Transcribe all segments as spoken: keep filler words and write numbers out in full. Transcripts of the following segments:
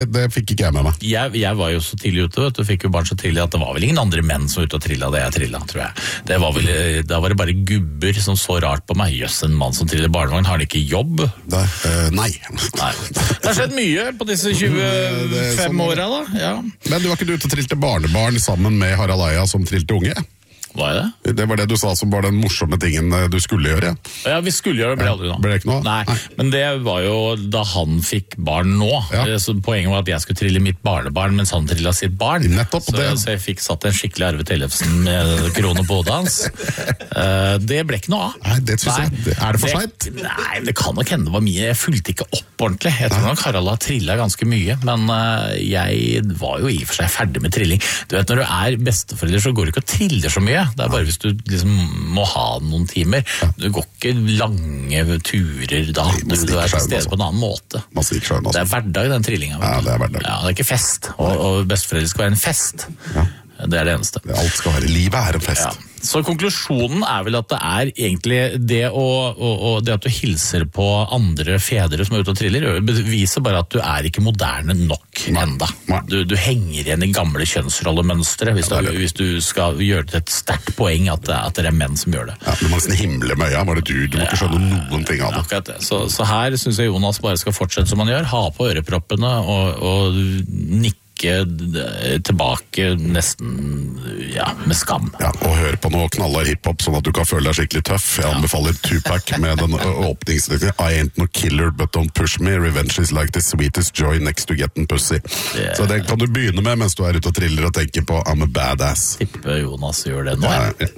det fikk ikke jeg med meg. Jeg, jeg var jo så tidlig ute, vet du, fikk jo barn så tidlig at det var vel ingen andre menn som var ute og trillet det jeg trillet, tror jeg. Det var vel, da var det bare gubber som så rart på meg. Jøss, en mann som triller barnevogn, har han ikke jobb? Det, uh, nei. Nei. Det har skjedd mye på disse tjuefem sånn, åra da, ja. Men du var ikke ute og trilte barnebarn sammen med Harald Eia som trilte unge? Hva er det? Det var det du sa som var den morsomme tingen du skulle gjøre. Ja, vi skulle gjøre det, ble aldri noe. Ble det ikke noe? Nei, Nei, men det var jo da han fikk barn nå. Ja. Så poenget var at jeg skulle trille mitt barnebarn mens han trillet sitt barn. Nettopp, så, det. så jeg fikk satt en skikkelig Arve Tellefsen med krone på hodet hans. uh, det ble ikke noe av. Nei, det synes jeg. Nei, er det for sent? Nei, det kan nok hende det var mye. Jeg fulgte ikke opp ordentlig. Jeg tror nok Harald har trillet ganske mye, men uh, jeg var jo i og for seg ferdig med trilling. Du vet, når du er besteforelder så går du ikke og triller så mye. Det er bare hvis du liksom må ha noen timer. Du går ikke lange turer da. Du er til stede på en annen måte. Det er hverdag, den trillingen. Ja, det er hverdag. Ja, det er ikke fest. Og, og besteforeldre skal være en fest. Ja. Det er det eneste. Alt skal være, livet er en fest. Ja. Så konklusjonen er vel at det er egentlig det, å, og, og det at du hilser på andre fedre som er ute og triller, beviser bare at du er ikke moderne nok enda. Du, du henger igjen i gamle kjønnsrollemønstre hvis, ja, hvis du skal gjøre det et sterkt poeng at, at det er menn som gjør det. Ja, du må nesten himle med øya, bare du, du må ikke skjønne noen ting av det. Ja, det. Så, så her synes jeg Jonas bare skal fortsette som han gjør, ha på øreproppene og, og nikke tilbake nesten ja, med skam. Ja, og hør på noe knallhard hiphop sånn at du kan føle deg skikkelig tøff. Jeg ja. anbefaler Tupac med den åpningsløkningen I ain't no killer but don't push me. Revenge is like the sweetest joy next to getting pussy. Yeah. Så det kan du begynne med mens du er ute og triller og tenker på I'm a badass. Tipper Jonas gjør det nå. Ja, ja.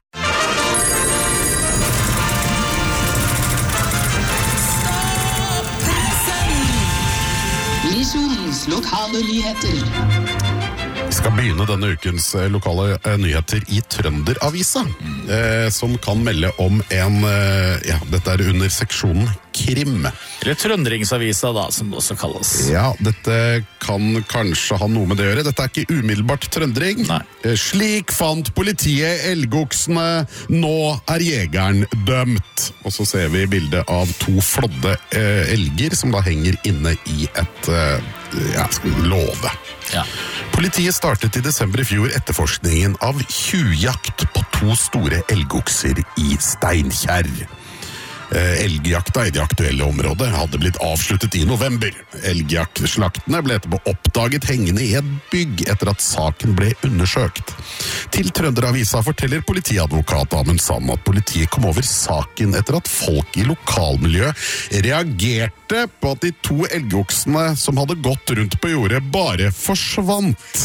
Lokale nyheter. Vi skal begynne denne ukens lokale nyheter i Trønderavisa, eh, som kan melde om en, eh, ja, dette er under seksjonen krim. Eller Trønderingsavisa da, som det også kalles. Ja, dette kan kanskje ha noe med det å gjøre. Dette er ikke umiddelbart trøndering. Nei. Slik fant politiet elgoksene, nå er jegeren dømt. Og så ser vi bildet av to flodde eh, elger som da henger inne i et eh, ja, låve. Ja. Politiet startet i desember i fjor etterforskningen av tjuvjakt på to store elgokser i Steinkjer. Elgjakta i det aktuelle området hadde blitt avsluttet i november. Elgjaktslaktene ble etterpå oppdaget hengende i et bygg etter at saken ble undersøkt. Til Trønderavisa forteller politiadvokat Amund Sand at politiet kom over saken etter at folk i lokalmiljøet reagerte på at de to elgoksene som hadde gått rundt på jordet bare forsvant.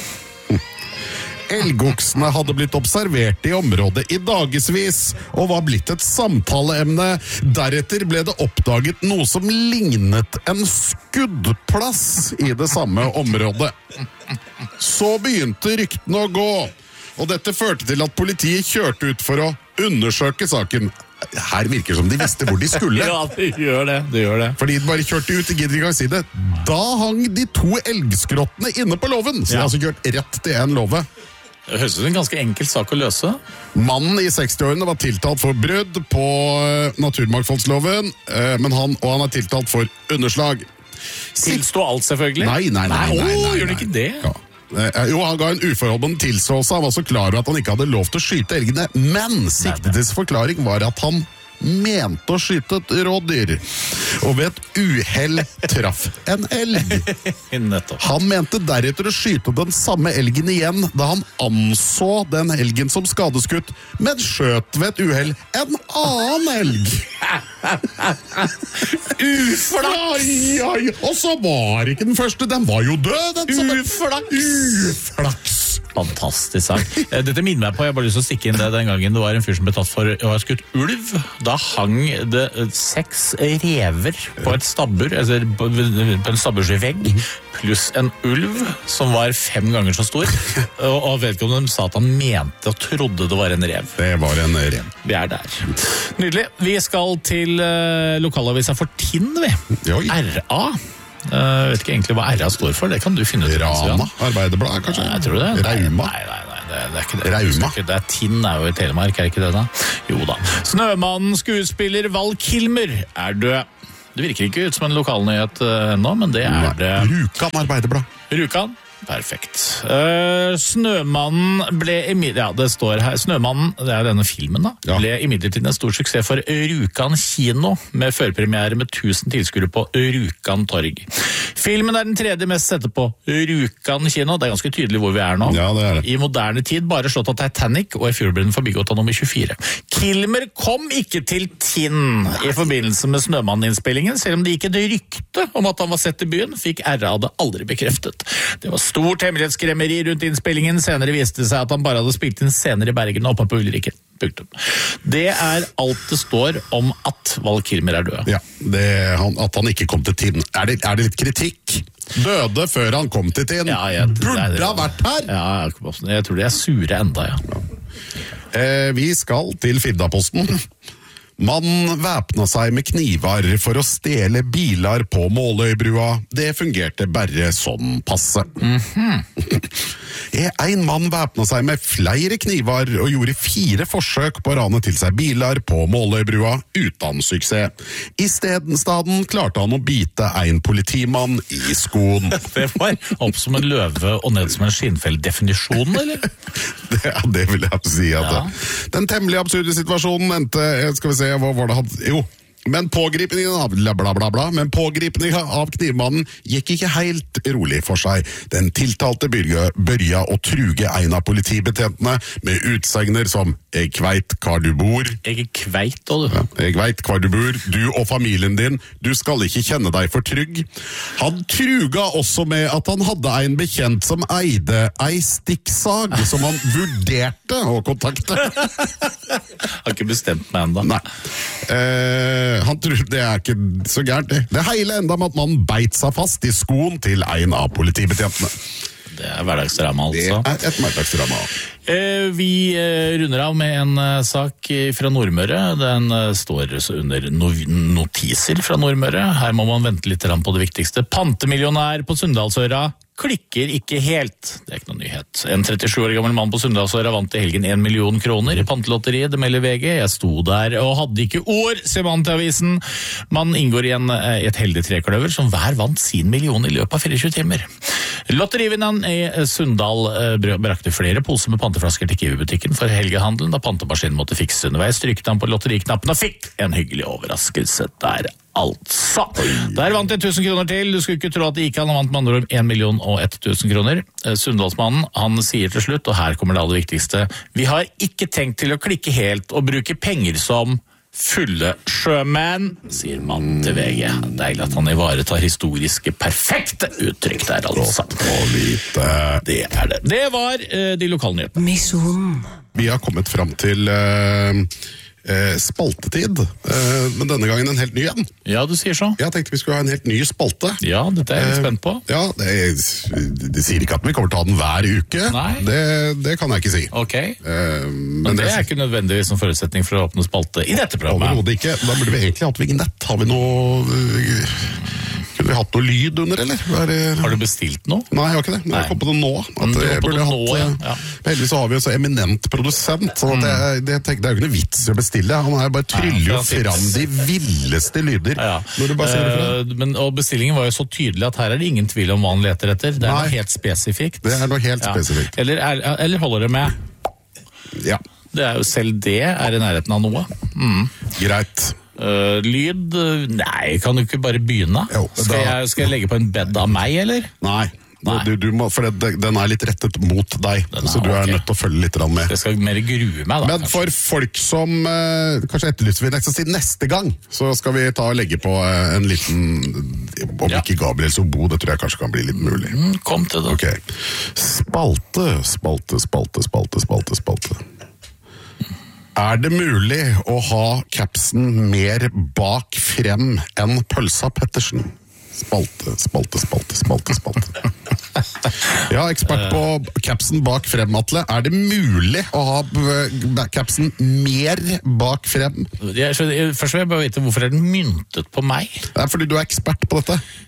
Elgoksene hadde blitt observert i området i dagesvis og var blitt et samtaleemne. Deretter ble det oppdaget noe som lignet en skuddplass i det samme området. Så begynte ryktene å gå, og dette førte til at politiet kjørte ut for å undersøke saken. Her virker det som de visste hvor de skulle. Ja, de gjør det, de gjør det. Fordi de bare kjørte ut, de gidder ikke å si det. Da hang de to elgskrottene inne på låven, så de har altså kjørt rett til en låve. Det høres ut som en ganske enkel sak å løse. Mannen i sekstiårene var tiltalt for brudd på naturmangfoldsloven, men han, og han er tiltalt for underslag. Tilstå alt, selvfølgelig. Nei, nei, nei. nei, nei, nei, nei. Gjør han ikke det? Ja. Jo, han ga en uforholden tilståelse. Han var så klar over at han ikke hadde lov til å skyte elgene, men siktedes forklaring var at han mente å skyte et rådyr, og ved et uhell traff en elg. Han mente deretter å skyte den samme elgen igjen da han anså den elgen som skadeskutt, men skjøt ved et uhell en annen elg. Uflaks! Og så var ikke den første, den var jo død. Uflaks! Uflaks! Fantastisk sak. Dette minner meg på, jeg har bare lyst til å stikke inn det den gangen det var en fyr som ble tatt for å ha skutt ulv. Da hang det seks rever på et stabbur, altså på en stabbursvegg, pluss en ulv som var fem ganger så stor. Og vedkommende sa at han mente og trodde det var en rev. Det var en rev. Vi er der. Nydelig. Vi skal til uh, lokalavisa for Tinn, vi. Oi. R A. Jeg uh, vet ikke egentlig hva R A står for, det kan du finne ut. Rama, Arbeiderblad, kanskje? Nei, jeg tror det. Rauma? Nei, nei, nei, det, det er ikke det. Rauma? Det er Tinn er jo i Telemark, er ikke det da? Jo da. Snømannen skuespiller Val Kilmer er død. Det virker ikke ut som en lokalnyhet uh, ennå, men det er det. Rjukan Arbeiderblad. Rjukan? Perfekt. Uh, Snømannen ble imidlertid, ja det står her, Snømannen, det er denne filmen da, ja. ble imidlertid en stor suksess for Rjukan kino, med førpremiere med tusen tilskuere på Rjukan torg. Filmen er den tredje mest sette på Rjukan kino, det er ganske tydelig hvor vi er nå. Ja, det er det. I moderne tid bare slått av Titanic, og i fjor ble den forbigått av nummer tjuefire. Kilmer kom ikke til Tinn i forbindelse med Snømannen-innspillingen, selv om det gikk et rykte om at han var sett i byen, fikk R A det aldri bekreftet. Det var stort hemmelighetskremmeri rundt innspillingen. Senere viste det seg at han bare hadde spilt inn scener i Bergen og oppe på Ulrikke. Punktum. Det er alt det står om at Val Kilmer er død. Ja, det, han, at han ikke kom til Tinn. Er det, er det litt kritikk? Døde før han kom til Tinn. Ja, jeg, Burde ha vært her! Ja, jeg tror de er sure enda, ja. Eh, vi skal til Firdaposten. Man væpna seg med knivar for å stjele biler på Måløybrua. Det fungerte bare sånn passe. Mm-hmm. En mann væpna seg med flere knivar og gjorde fire forsøk på å rane til seg biler på Måløybrua uten suksess. I stedenstaden klarte han å bite en politimann i skoen. Det var opp som en løve og ned som en skinnfell-definisjon, eller? Det, ja, det vil jeg si at ja. Den temmelig absurde situasjonen endte, skal vi se, hva var det han, jo, men pågripningen av, bla bla bla bla, men pågripningen av knivmannen gikk ikke helt rolig for seg. Den tiltalte børja, børja å truge en av politibetjentene med utsegner som «Jeg kveit hva du bor». Jeg kveit, og du. Ja, «Jeg veit hva du bor, du og familien din, du skal ikke kjenne deg for trygg». Han truga også med at han hadde en bekjent som eide ei stikksag som han vurderte å kontakte. Har ikke bestemt meg enda. Nei. Eh, han tror det er ikke så gærent det. Det hele enda med at man beit seg fast i skoen til en av politibetjentene. Det er hverdagsdrama, altså. Det er et hverdagsdrama. Eh, vi eh, runder av med en eh, sak fra Nordmøre. Den eh, står under no notiser fra Nordmøre. Her må man vente litt på det viktigste. Pantemillionær på Sunndalsøra klikker ikke helt. Det er ikke noen nyhet. En trettisju år gammel mann på Sunndalsøra vant i helgen en million kroner i pantelotteriet, det melder V G. Jeg sto der og hadde ikke ord, ser man til avisen. Man inngår i en, et heldig trekløver som hver vant sin million i løpet av fireogtjue timer. Lotterivinneren i Sunndal brakte flere poser med panteflasker til Kiwi-butikken for helgehandelen, da pantemaskinen måtte fikse underveis, trykte han på lotteriknappen og fikk en hyggelig overraskelse der. Altså. Der vant jeg tusen kroner til. Du skulle ikke tro at det gikk an. Han vant med andre om en million og ett tusen kroner. Sunndalsmannen, han sier til slutt, og her kommer det aller viktigste, vi har ikke tenkt til å klikke helt og bruke penger som fulle sjømenn, sier mannen til V G. Deilig at han ivaretar historiske perfekte uttrykk der, altså. Det er det. Det var uh, de lokalnyhetene. Misjon. Vi har kommet fram til uh, uh, spaltetid, uh, men denne gangen en helt ny en. Ja, du sier så. Jeg tenkte vi skulle ha en helt ny spalte. Ja, dette er jeg litt spent på. Uh, ja, det, er, det sier ikke at vi kommer til å ha den hver uke. Nei. Det, det kan jeg ikke si. Ok. Uh, men, men det er ikke nødvendigvis en forutsetning for å åpne spalte i dette programmet. Overhodet ikke. Da burde vi egentlig hatt vignett. Har vi noe... Uh, Kunne vi hatt noe lyd under, eller? Det... Har du bestilt noe? Nei, jeg har ikke det. Men jeg kom på det nå. At jeg på burde det hatt, nå, ja. Ja. Heldigvis så har vi jo så eminent produsent, så mm. det, det, det er jo ikke noe vits å bestille. Han er bare tryller jo fram de villeste lyder. Ja, ja. Når du bare ser det fra. Uh, men, og bestillingen var jo så tydelig at her er det ingen tvil om hva han leter etter. Det er Nei. noe helt spesifikt. Det er noe helt ja. spesifikt. Eller, er, eller holder det med? Ja. Det er jo selv det er i nærheten av noe. Mm. Greit. Uh, lyd? Nei, kan du ikke bare begynne? Jo, da... skal, jeg, skal jeg legge på en bed av meg, eller? Nei, Nei. Du, du må, for det, den er litt rettet mot deg, er, så du er okay. nødt til å følge litt med. Det skal mer grue meg da. Men kanskje. For folk som uh, kanskje etterlyser vi neste, si neste gang, så skal vi ta og legge på uh, en liten, om ja. ikke Gabriel så Bo, det tror jeg kanskje kan bli litt mulig. Mm, kom til det. Okay. Spalte, spalte, spalte, spalte, spalte, spalte. Er det mulig å ha capsen mer bak frem enn Pølsa Pettersen? Spalte, spalte, spalte, spalte, spalte. Ja, ekspert på capsen bak frem, Atle. Er det mulig å ha capsen mer bak frem? Jeg, først vil jeg bare vite hvorfor er den myntet på meg? Det er fordi du er ekspert på dette.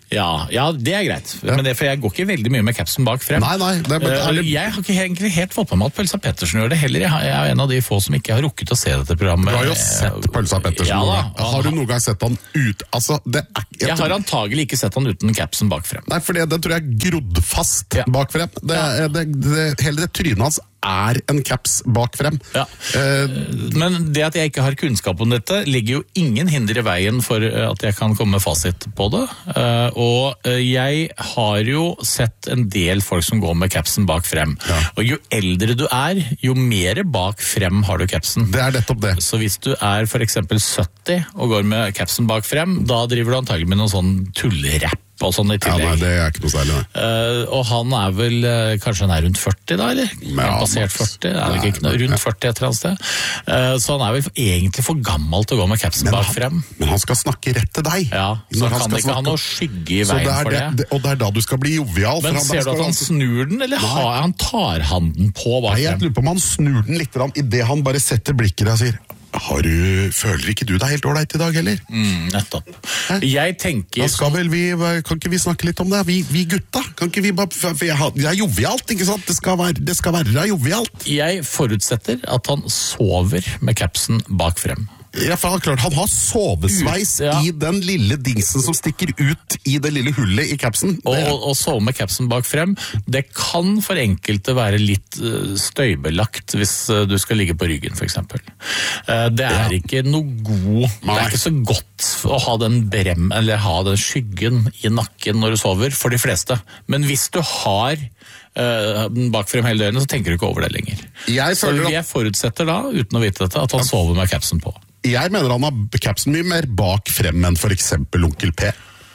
Ja, ja, det er greit. Men det, for jeg går ikke veldig mye med capsen bak frem. Nei, nei, det, men, Uh, jeg har ikke egentlig helt fått på meg at Pølsa Pettersen gjør det heller. Jeg er en av de få som ikke har rukket å se dette programmet. Du har jo sett Pølsa Pettersen. Ja, noen gang. da, Har du noen gang sett han ut? Altså, det er, jeg, Jeg har antagelig ikke sett han uten capsen bak frem. Nei, for det, det tror jeg er grodd fast Ja. bak frem. Det, det, det, hele det trynet hans er en caps bak frem. Ja. Eh, Men det at jeg ikke har kunnskap om dette, ligger jo ingen hinder i veien for at jeg kan komme med fasit på det. Uh, og uh, jeg har jo sett en del folk som går med capsen bak frem. Ja. Og jo eldre du er, jo mer bak frem har du capsen. det er nettopp det. Så hvis du er for eksempel sytti og går med capsen bak frem, da driver du antagelig med noen sånn tullerapp og sånn i Ja, tillegg. nei, det er ikke noe særlig, nei. Uh, og han er vel, uh, kanskje han er rundt førti da, eller? Ja, Passert maks. førti, er vel Nei, ikke noe, rundt førti et eller annet sted. Uh, så han er vel egentlig for gammel til å gå med capsen bak frem. Men han skal snakke rett til deg. Ja, så Når han kan skal det ikke ha snakke. noe skygge i Så det veien er for det, det. det. Og det er da du skal bli jovial. for Men han- ser du at han snur den, eller har, han tar han den på bak Nei, jeg frem? lurer på om han snur den litt i det han bare setter blikket der og sier har du, føler ikke du deg helt ålreit i dag, heller? Mm, nettopp. Jeg tenker... Da skal vel vi, kan ikke vi snakke litt om det? Vi, vi gutta, kan ikke vi bare, for jeg har- det er jovialt, ikke sant? Det skal være, det skal være jovialt. Jeg forutsetter at han sover med capsen bak frem. Ja, for han, klart, han har sovesveis Ut, ja. i den lille dingsen som stikker ut i det lille hullet i capsen. Og, Det- og, og sove med capsen bak frem, det kan for enkelte være litt uh, støybelagt hvis uh, du skal ligge på ryggen, for eksempel. Uh, det er Ja. ikke noe god, det Nei. er ikke så godt å ha den brem, eller ha den skyggen i nakken når du sover, for de fleste. Men hvis du har uh, den bak frem hele døgnet, så tenker du ikke over det lenger. Jeg Så føler at- jeg forutsetter da, uten å vite dette, at han sover med capsen på. Jeg mener han har capsen mye mer bak frem enn for eksempel Onkel P.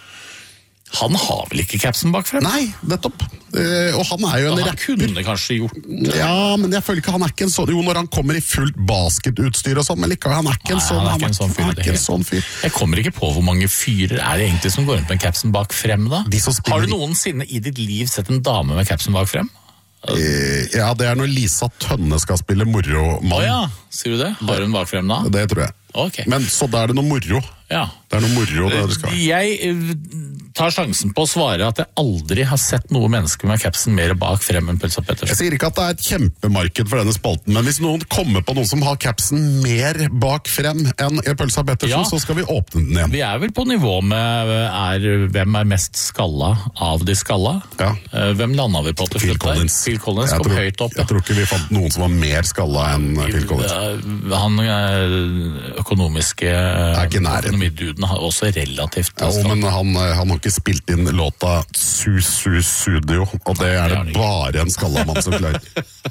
Han har vel ikke capsen bak frem? Nei, nettopp. Eh, og han er jo en Han rapper. kunne kanskje gjort det. Ja, men jeg føler ikke han er ikke en sånn. Jo, når han kommer i fullt basketutstyr og sånn, men likevel, han er ikke en Nei, sånn. han er ikke en sånn fyr i han er det ikke en hele sånn fyr. Jeg kommer ikke på hvor mange fyrer er det egentlig som går rundt med capsen bak frem da. De som spiller Har du i- noensinne i ditt liv sett en dame med capsen bak frem? Eh, ja, det er når Lisa Tønne skal spille moromann. Å ja, sier du det? Har hun bak frem da? Det tror jeg. Ok. Men så da er det noe moro. Ja. Det er noe moro det du skal. Jeg eh, tar sjansen på å svare at jeg aldri har sett noe menneske med capsen mer bak frem enn Pølsa Jeg Pettersen. sier ikke at det er et kjempemarked for denne spalten, men hvis noen kommer på noen som har capsen mer bak frem enn Pølsa Pettersen, Ja. så skal vi åpne den igjen. Vi er vel på nivå med er, hvem er mest skalla av de skalla? Ja. Eh, Hvem landa vi på til Phil slutt der? Collins. Phil Collins jeg, kom tror, høyt opp. jeg tror ikke vi fant noen som var mer skalla enn Phil Collins. Ja, Han eh, økonomiske Er ikke i nærheten. økonomiduden har også relativt Ja, skall. men han, han har ikke spilt inn låta Su Su Studio, og det er det har han det ikke. bare en skalla mann som klarer.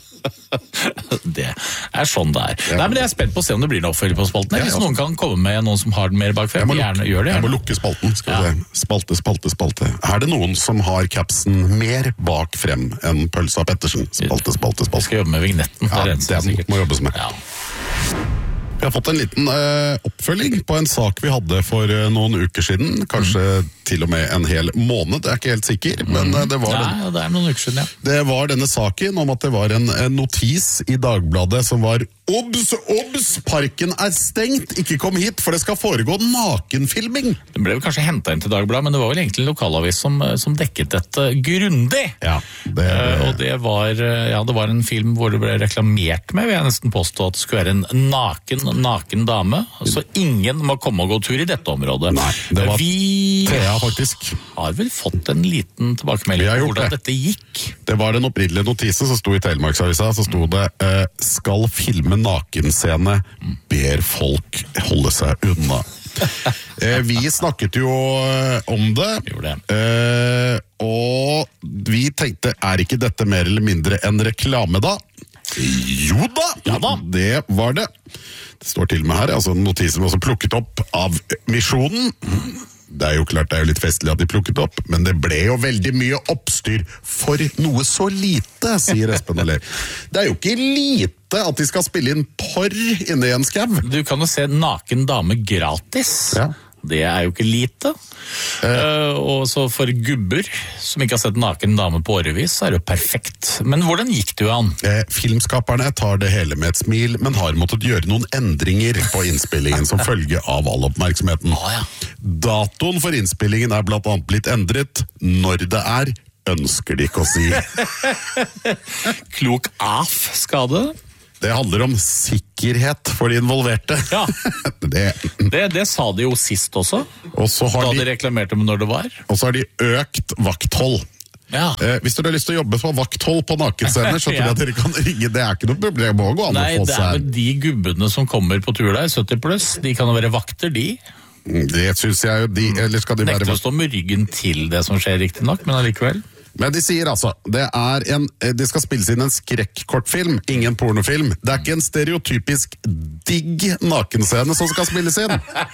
Det er sånn det er. Nei, men Jeg er spent på å se om det blir noe oppfølging på spalten. Ja, Hvis ja. noen kan komme med noen som har den mer bak Jeg frem, må, gjerne lukke, gjør det. jeg må Gjerne. lukke spalten. Skal vi Ja. se. Spalte, spalte, spalte. Er det noen som har capsen mer bak frem enn Pølsa Pettersen? Spalte, spalte, Jeg spalte. skal jobbe med vignetten. Ja, det er eneste, den sikkert. må jobbes med. Ja. Vi har fått en liten eh, oppfølging på en sak vi hadde for eh, noen uker siden. Kanskje til og med en hel måned, jeg er ikke helt sikker. Men eh, det, var den, Nei, det er noen uker siden, ja. det var denne saken om at det var en, en notis i Dagbladet som var Obs, obs, parken er stengt, ikke kom hit, for det skal foregå nakenfilming. Det ble vel kanskje hentet inn til Dagbladet, men det var vel egentlig en lokalavis som, som dekket dette grundig. Ja, det, Eh, og det var, eh, ja, det var en film hvor det ble reklamert med, vil jeg nesten påstå, at det skulle være en naken, naken dame. Så ingen må komme og gå tur i dette området. Nei, det var Vi Thea, faktisk. har vel fått en liten tilbakemelding Vi har på gjort hvordan det. dette gikk. Det var den opprinnelige notisen som sto i Telemarksavisa, så sto det eh, skal filme nakenscene, ber folk holde seg unna. eh, vi snakket jo eh, om det, Gjorde eh, og vi tenkte, er ikke dette mer eller mindre en reklame da? Jo da, Ja da. det var det. Det står til med her, altså notisen var også plukket opp av Misjonen. Det er jo klart det er jo litt festlig at de plukket opp, men det ble jo veldig mye oppstyr for noe så lite, sier Espen og ler. Det er jo ikke lite at de skal spille inn porr inne i en skau. Du kan jo se naken dame gratis. Ja. Det er jo ikke lite. Uh, og så for gubber som ikke har sett naken dame på årevis, så er det jo perfekt. Men hvordan gikk det, Johan? Eh, filmskaperne tar det hele med et smil, men har måttet gjøre noen endringer på innspillingen som følge av all oppmerksomheten. Ah, ja. Datoen for innspillingen er blant annet blitt endret. Når det er, ønsker de ikke å si. Klok af skade. Det handler om sikkerhet for de involverte. Ja. det, Det, det sa de jo sist også, og så har da de, de reklamerte med når det var. og så har de økt vakthold. Ja. Eh, hvis dere har lyst til å jobbe på vakthold på nakenscener, så tror jeg Ja. at dere kan ringe. Det er ikke noe problem, det må gå an Nei, å få det er seg. vel de gubbene som kommer på tur der, sytti pluss, de kan jo være vakter, de. Det synes jeg jo de, eller skal de være Nekter å stå med ryggen til det som skjer riktig nok, men allikevel. Men de sier altså, det er en, det skal spilles inn en skrekkortfilm, ingen pornofilm. Det er ikke en stereotypisk digg nakenscene som skal spilles inn.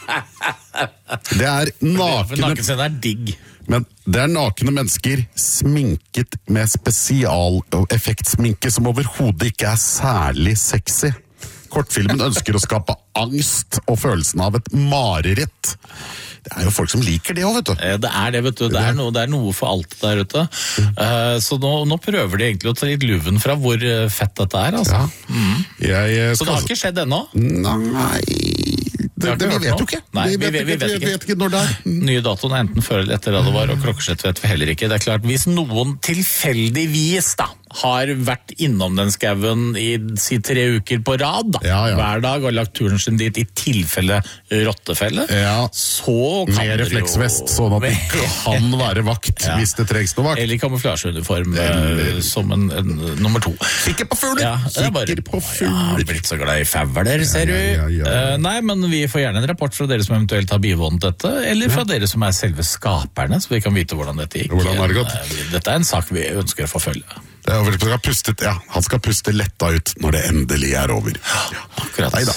Det er For nakne, nakenscenen er digg. men det er nakne mennesker sminket med spesialeffektsminke som overhodet ikke er særlig sexy. Kortfilmen ønsker å skape angst og følelsen av et mareritt. Det er jo folk som liker det også, vet du. Eh, Det er det, vet du. Det er noe, det er noe for alt der ute. Eh, Så nå, nå prøver de egentlig å ta litt luven fra hvor eh, fett dette er, altså. Ja. Jeg eh, Så det har ikke skjedd ennå. Nei det, har det, ikke Vi hørt vet noe. jo ikke. Nei, vi, vi vet vet- vi ikke, vet vi ikke. vet ikke når det er. Nye datoen er enten før eller etter da det var, og klokkeslett vet vi heller ikke. Det er klart, hvis noen tilfeldigvis da har vært innom den skauen i si tre uker på rad, da, Ja, ja. hver dag, og lagt turen sin dit i tilfelle rottefelle, Ja. så kan Med dere jo- refleksvest, sånn at det kan være vakt Ja. hvis det trengs noe vakt. Eller kamuflasjeuniform eh, som en, en nummer to. Sikker på fugler! Ja, det er bare, Sikker på Ja, jeg har fugler! blitt så glad i fauler, ser du. ja, ja, ja. Eh, nei, men vi får gjerne en rapport fra dere som eventuelt har bivånet dette, eller fra dere som er selve skaperne, så vi kan vite hvordan dette gikk. Hvordan har det gått? Eh, Dette er en sak vi ønsker å forfølge. Det er over- han skal puste, ja, han skal puste letta ut når det endelig er over. Akkurat. Neida,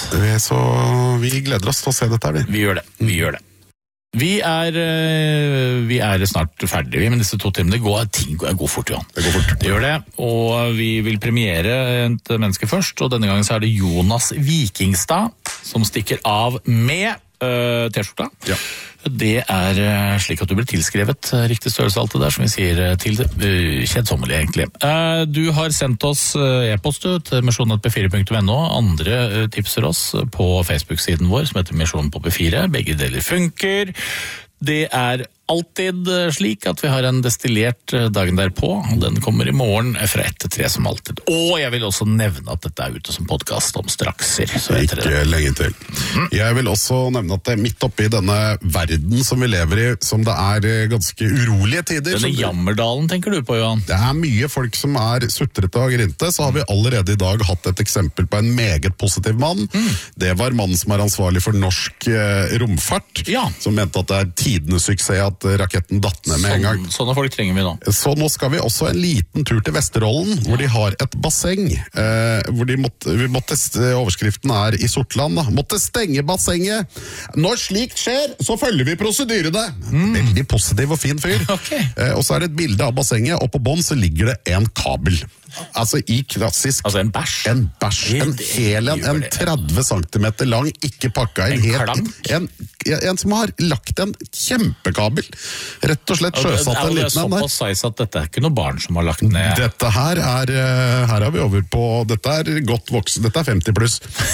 så vi gleder oss til å se dette her. vi. Vi gjør det, vi gjør det. Vi er, eh, vi er snart ferdige med disse to timene. Det går, ting går, går fort, Johan. Det går fort. Det gjør det, og vi vil premiere et menneske først, og denne gangen så er det Jonas Vikingstad som stikker av med uh, T-skjorta. Ja. Det er eh, slik at du blir tilskrevet eh, riktig størrelse alt det der, som vi sier eh, til det uh, kjedsommelig egentlig. Eh, du har sendt oss eh, e-post til misjonen at p fire punktum no. Andre eh, tipser oss på Facebook-siden vår som heter Misjonen på P fire. Begge deler funker. Det er alltid eh, slik at vi har en destillert eh, dagen derpå. Den kommer i morgen eh, fra ett til tre som alltid. Og jeg vil også nevne at dette er ute som podcast om strakser. Så vet dere det. Ikke lenge til. Jeg vil også nevne at det er midt oppe i denne verden som vi lever i, som det er eh, ganske urolige tider. Denne som- jammerdalen tenker du på, Johan? Det er mye folk som er sutrete og grinte, så har vi allerede i dag hatt et eksempel på en meget positiv mann. Det var mannen som er ansvarlig for norsk eh, romfart, Ja. som mente at det er tidenes suksess at raketten datt ned med en gang. Sånn, sånne folk trenger vi nå. Så nå skal vi også en liten tur til Vesterålen, hvor de har et basseng. Eh, hvor de måtte, vi måtte, overskriften er i Sortland, da. Måtte stenge bassenget. Når slikt skjer, så følger vi prosedyrene. Veldig positiv og fin fyr. Ok. Eh, og så er det et bilde av bassenget, og på bånn så ligger det en kabel. Altså i klassisk Altså en bæsj. en bæsj, en Det- hel en, en tretti centimeter lang, ikke pakka inn En helt klank? en, en som har lagt en kjempekabel. Rett og slett sjøsatt en Det er liten en der. såpass size at dette er ikke noe barn som har lagt ned. Dette her er eh, Her er vi over på Dette er godt voksen. Dette er femti pluss.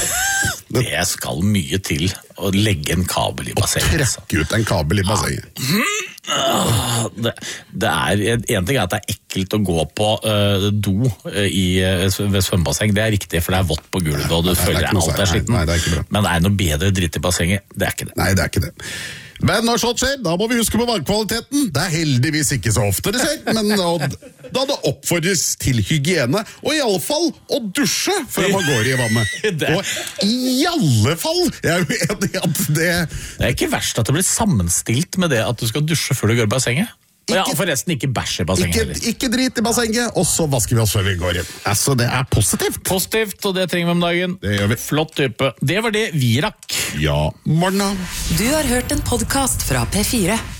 Det skal mye til å legge en kabel i bassenget. Altså. Trekke ut en kabel i bassenget. Det, det er, en ting er at det er ekkelt å gå på uh, do uh, i, uh, ved svømmebasseng. Det er riktig, for det er vått på gulvet, og du Nei, det er føler ikke noe alt er særlig. skitten. Nei, det er ikke bra. Men er det noe bedre dritt i bassenget? Det er ikke det. Nei, det er ikke det. Men når sånt skjer, da må vi huske på vannkvaliteten. Det er heldigvis ikke så ofte det skjer, men da, da det oppfordres til hygiene, og i alle fall å dusje før man går i vannet. Det- Og i alle fall! Jeg er jo enig i at det... Det er ikke verst at det blir sammenstilt med det at du skal dusje før du går i bassenget. Ja, Ikke- forresten ikke bæsj i bassenget Ikke, heller. ikke drit i bassenget, og så vasker vi oss før vi går inn. Altså, det er positivt. Positivt, og det trenger vi om dagen. Det gjør vi. Flott type. Det var det vi rakk. Ja, Morna. Du har hørt en podcast fra P fire.